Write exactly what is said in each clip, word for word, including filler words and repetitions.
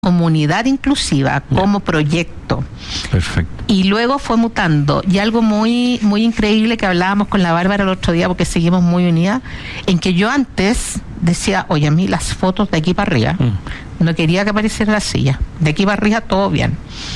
comunidad inclusiva, como yeah. proyecto. Perfecto. Y luego fue mutando. Y algo muy muy increíble que hablábamos con la Bárbara el otro día, porque seguimos muy unidas, en que yo antes decía, oye, a mí las fotos de aquí para arriba, mm. no quería que apareciera la silla. De aquí para arriba todo bien.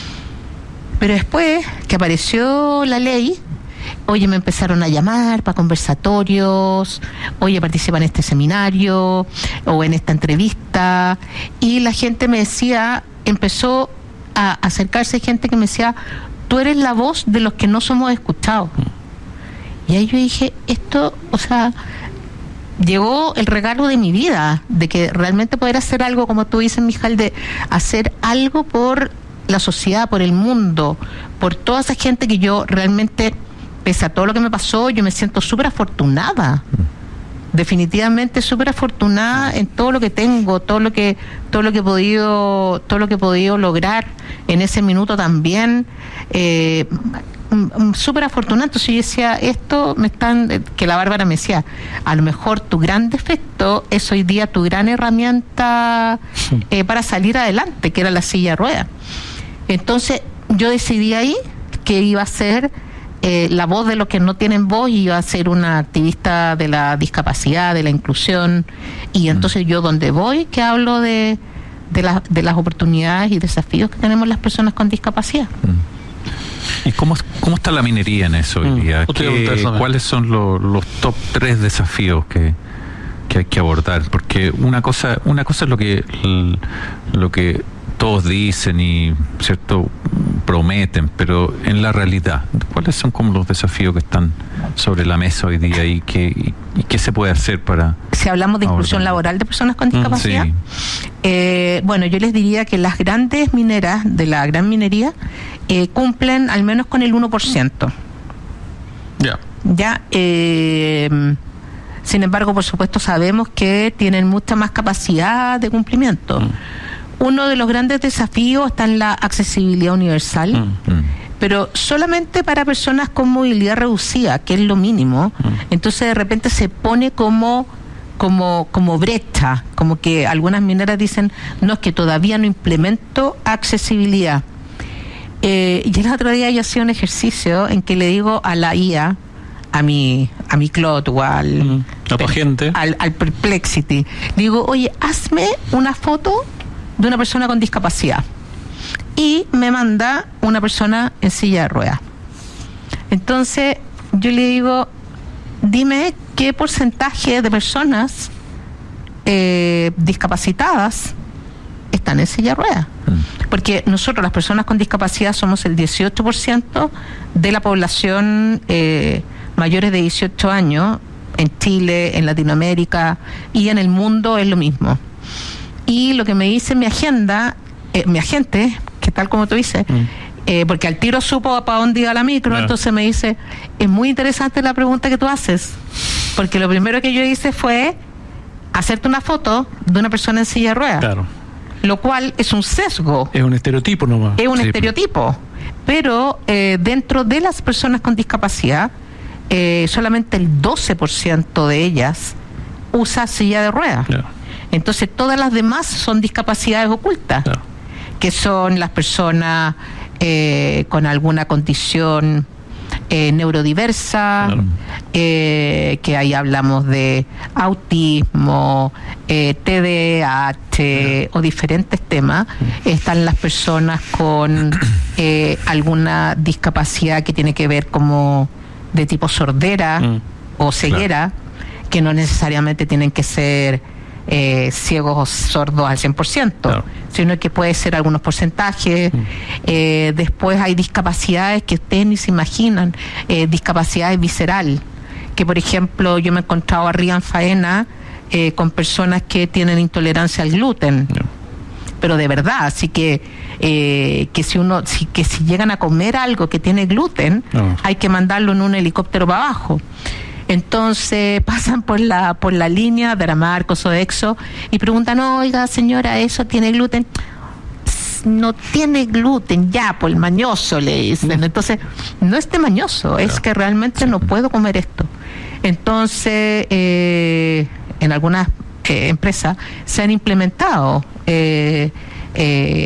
Pero después que apareció la ley, oye, me empezaron a llamar para conversatorios, oye, participa en este seminario o en esta entrevista, y la gente me decía, empezó a acercarse gente que me decía, tú eres la voz de los que no somos escuchados. Y ahí yo dije, esto, o sea, llegó el regalo de mi vida, de que realmente poder hacer algo, como tú dices, Mijal, de hacer algo por la sociedad, por el mundo, por toda esa gente que yo realmente, pese a todo lo que me pasó, yo me siento súper afortunada. Definitivamente súper afortunada en todo lo que tengo, todo lo que todo lo que he podido todo lo que he podido lograr en ese minuto también. Eh, súper afortunada. Entonces yo decía, esto me están, que la Bárbara me decía, a lo mejor tu gran defecto es hoy día tu gran herramienta eh, para salir adelante, que era la silla de ruedas. Entonces yo decidí ahí que iba a ser Eh, la voz de los que no tienen voz, y iba a ser una activista de la discapacidad, de la inclusión, y entonces mm. yo donde voy que hablo de de, la, de las oportunidades y desafíos que tenemos las personas con discapacidad. Mm. ¿Y cómo, cómo está la minería en eso hoy día? Mm. ¿Cuáles son lo, los top tres desafíos que, que hay que abordar? Porque una cosa una cosa es lo que lo que todos dicen y cierto prometen, pero en la realidad, ¿cuáles son como los desafíos que están sobre la mesa hoy día y qué, y, y qué se puede hacer para... Si hablamos de inclusión abordar. laboral de personas con discapacidad, mm, sí. eh, bueno, yo les diría que las grandes mineras de la gran minería eh, cumplen al menos con el uno por ciento. Yeah. Ya, eh, sin embargo, por supuesto, sabemos que tienen mucha más capacidad de cumplimiento. Mm. Uno de los grandes desafíos está en la accesibilidad universal, mm, mm. pero solamente para personas con movilidad reducida, que es lo mínimo. Mm. Entonces de repente se pone como como como brecha, como que algunas mineras dicen, no, es que todavía no implemento accesibilidad. Eh, y el otro día yo hacía un ejercicio en que le digo a la I A, a mi a mi Claude o al, mm. a tu agente, al, al Perplexity, digo, oye, hazme una foto de una persona con discapacidad, y me manda una persona en silla de ruedas. Entonces yo le digo, dime qué porcentaje de personas eh, discapacitadas están en silla de ruedas, mm. porque nosotros, las personas con discapacidad, somos el dieciocho por ciento de la población eh, mayores de dieciocho años en Chile, en Latinoamérica, y en el mundo es lo mismo. Y lo que me dice mi agenda, eh, mi agente, que tal como tú dices, mm. eh, porque al tiro supo para dónde iba la micro, claro. Entonces me dice, es muy interesante la pregunta que tú haces, porque lo primero que yo hice fue hacerte una foto de una persona en silla de ruedas, claro. Lo cual es un sesgo. Es un estereotipo nomás. Es un sí, estereotipo, pero eh, dentro de las personas con discapacidad, eh, solamente el doce por ciento de ellas usa silla de ruedas. Claro. Entonces todas las demás son discapacidades ocultas, claro. Que son las personas eh, con alguna condición eh, neurodiversa, claro. eh, que ahí hablamos de autismo, eh, T D A H, claro. O diferentes temas. Mm. Están las personas con eh, alguna discapacidad que tiene que ver como de tipo sordera mm. o ceguera, claro. Que no necesariamente tienen que ser Eh, ciegos o sordos al cien por ciento, claro. Sino que puede ser algunos porcentajes. Mm. Eh, después hay discapacidades que ustedes ni se imaginan, eh, discapacidades visceral, que por ejemplo yo me he encontrado arriba en faena eh, con personas que tienen intolerancia al gluten, yeah. Pero de verdad, así que eh, que si uno si, que si llegan a comer algo que tiene gluten, no. Hay que mandarlo en un helicóptero para abajo. Entonces pasan por la por la línea de Aramarco, Sodexo, y preguntan, oiga señora, ¿eso tiene gluten? No tiene gluten, ya, por el mañoso le dicen. Entonces, no es de mañoso, es que realmente no puedo comer esto. Entonces, eh, en algunas eh, empresas se han implementado eh, eh,